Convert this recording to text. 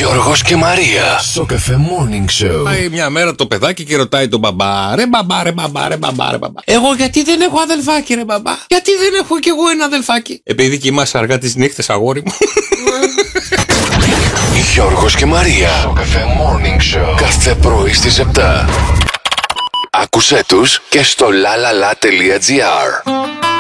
Γιώργος και Μαρία στο Cafe Morning Show. Πάει μια μέρα το παιδάκι και ρωτάει τον μπαμπά: ρε μπαμπά, ρε μπαμπά, ρε μπαμπά, ρε μπαμπά. Εγώ γιατί δεν έχω αδελφάκι, ρε μπαμπά? Γιατί δεν έχω κι εγώ ένα αδελφάκι? Επειδή κοιμάσαι αργά τις νύχτες, αγόρι μου. Γιώργος και Μαρία στο Cafe Morning Show. Κάθε πρωί στις 7. Άκουσέ τους και στο lalala.gr.